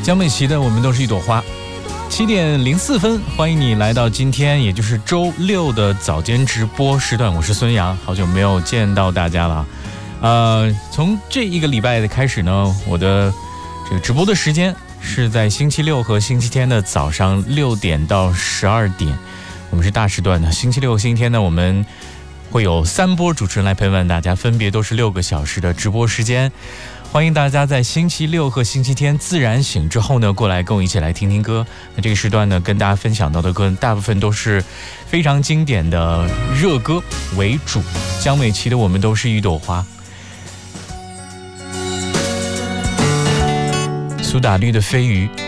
江美琪的我们都是一朵花。7点04分，欢迎你来到今天也就是周六的早间直播时段，我是孙杨，好久没有见到大家了。从这一个礼拜的开始呢，我的这个直播的时间是在星期六和星期天的早上6点到12点，我们是大时段的。星期六、星期天呢，我们会有3波主持人来陪伴大家，分别都是6个小时的直播时间。欢迎大家在星期六和星期天自然醒之后呢，过来跟我一起来听听歌。那这个时段呢，跟大家分享到的歌大部分都是非常经典的热歌为主。江美琪的《我们都是一朵花》，苏打绿的《飞鱼》，